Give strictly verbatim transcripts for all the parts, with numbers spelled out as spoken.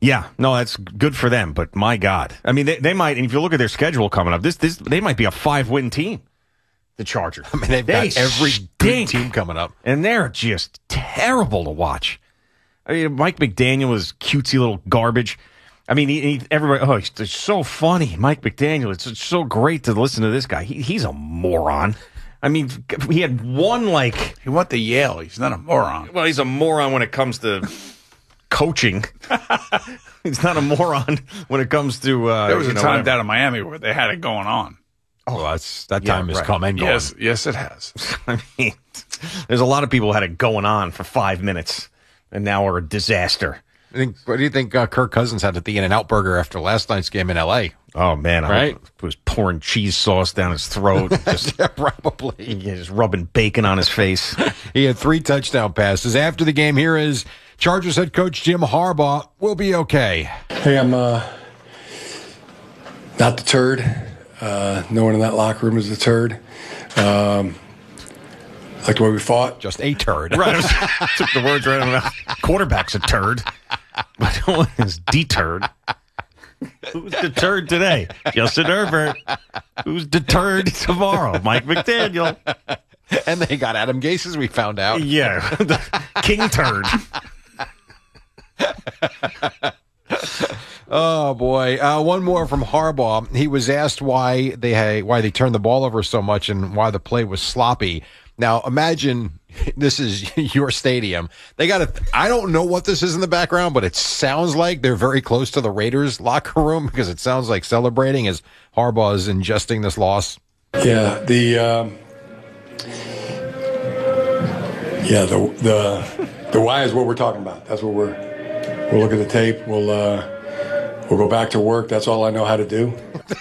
Yeah, no, that's good for them. But my God, I mean, they, they might. And if you look at their schedule coming up, this this they might be a five-win team. The Chargers. I mean, they've they got every stink. good team coming up, and they're just terrible to watch. I mean, Mike McDaniel is cutesy little garbage. I mean, he, he, everybody, oh, he's, he's so funny. Mike McDaniel, it's, it's so great to listen to this guy. He, he's a moron. I mean, he had one, like... He went to Yale. He's not a moron. Well, he's a moron when it comes to coaching. He's not a moron when it comes to... Uh, there was you a know, time whatever. down in Miami where they had it going on. Oh, well, that's, that Yeah, time has right. come and gone. Yes, yes, it has. I mean, there's a lot of people who had it going on for five minutes and now are a disaster. I think, what do you think uh, Kirk Cousins had at the In-N-Out Burger after last night's game in L A? Oh, man. Right? I was pouring cheese sauce down his throat. Just, Yeah, probably. yeah, just rubbing bacon on his face. He had three touchdown passes. After the game, here is Chargers head coach Jim Harbaugh. We'll be okay. Hey, I'm uh, not deterred. Uh, no one in that locker room is deterred. Um, like the way we fought. Just a turd. Right. I took the words right out of my mouth. Quarterback's a turd. But no one is deterred. Who's deterred today? Justin Herbert. Who's deterred tomorrow? Mike McDaniel. And they got Adam Gase, as we found out. Yeah. The King Turd. Oh boy! Uh, one more from Harbaugh. He was asked why they had, why they turned the ball over so much and why the play was sloppy. Now imagine this is your stadium. They got a. I don't know what this is in the background, but it sounds like they're very close to the Raiders locker room because it sounds like celebrating as Harbaugh is ingesting this loss. Yeah, the um, yeah the the the why is what we're talking about. That's what we're we'll look at the tape. We'll uh, we'll go back to work. That's all I know how to do.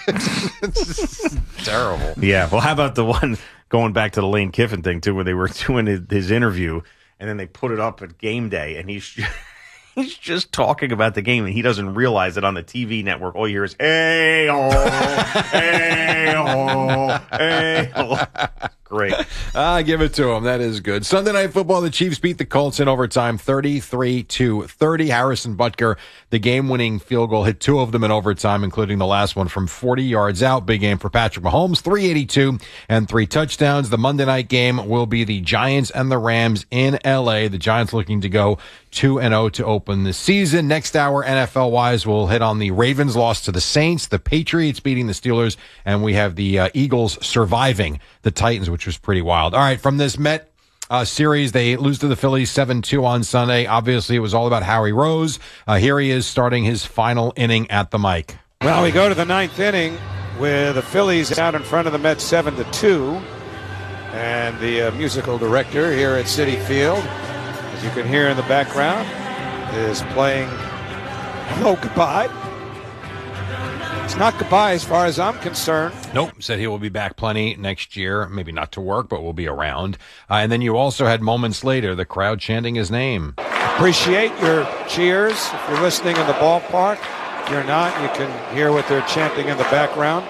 Terrible. Yeah. Well, how about the one going back to the Lane Kiffin thing, too, where they were doing his, his interview and then they put it up at game day and he's just, he's just talking about the game and he doesn't realize that on the T V network, all you hear is, hey, oh, hey, oh, hey, oh. Great. Ah, give it to him. That is good. Sunday Night Football, the Chiefs beat the Colts in overtime thirty-three to thirty. Harrison Butker, the game-winning field goal, hit two of them in overtime, including the last one from forty yards out. Big game for Patrick Mahomes, three eighty-two and three touchdowns. The Monday night game will be the Giants and the Rams in L A. The Giants looking to go two and oh to open the season. Next hour, N F L-wise, we'll hit on the Ravens loss to the Saints, the Patriots beating the Steelers, and we have the uh, Eagles surviving the Titans, which was pretty wild. All right, from this Met uh, series, they lose to the Phillies seven two on Sunday. Obviously, it was all about Howie Rose. Uh, here he is starting his final inning at the mic. Well, we go to the ninth inning with the Phillies out in front of the Mets seven to two. And the uh, musical director here at Citi Field, as you can hear in the background, is playing Hello Goodbye. It's not goodbye as far as I'm concerned. Nope. Said he will be back plenty next year. Maybe not to work, but will be around. Uh, and then you also had moments later the crowd chanting his name. Appreciate your cheers if you're listening in the ballpark. If you're not, you can hear what they're chanting in the background.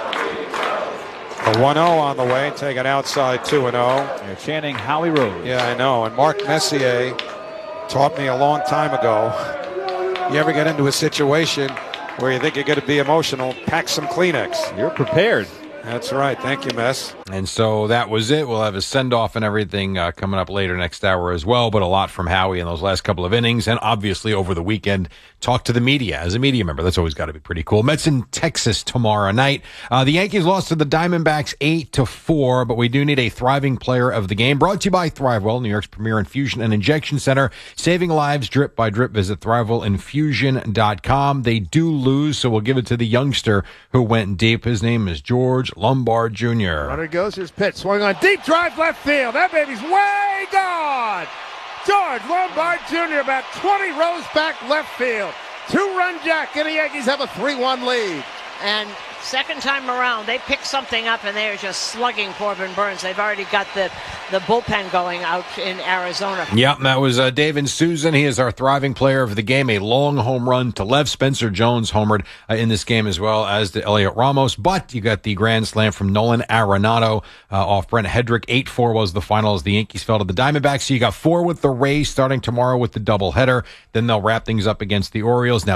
A one oh on the way, taking outside two and oh. They're chanting Howie Rose. Yeah, I know. And Mark Messier taught me a long time ago, you ever get into a situation where you think you're going to be emotional, pack some Kleenex. You're prepared. That's right. Thank you, Mess. And so that was it. We'll have a send-off and everything uh, coming up later next hour as well, but a lot from Howie in those last couple of innings. And obviously over the weekend, talk to the media as a media member. That's always got to be pretty cool. Mets in Texas tomorrow night. Uh, the Yankees lost to the Diamondbacks eight to four, but we do need a thriving player of the game. Brought to you by Thrivewell, New York's premier infusion and injection center. Saving lives drip by drip. Visit Thrivewell Infusion dot com. They do lose, so we'll give it to the youngster who went deep. His name is George Lombard Junior Runner goes, his pitch, swung on deep drive left field. That baby's way gone. George Lombard Junior about twenty rows back left field. Two-run jack, and the Yankees have a three one lead. And second time around, they pick something up, and they're just slugging Corbin Burns. They've already got the, the bullpen going out in Arizona. Yep, that was uh, David Susan. He is our thriving player of the game. A long home run to left. Spencer Jones homered uh, in this game as well as the Elliot Ramos. But you got the grand slam from Nolan Arenado uh, off Brent Hedrick. eight four was the final as the Yankees fell to the Diamondbacks. So you got four with the Rays starting tomorrow with the doubleheader. Then they'll wrap things up against the Orioles. Now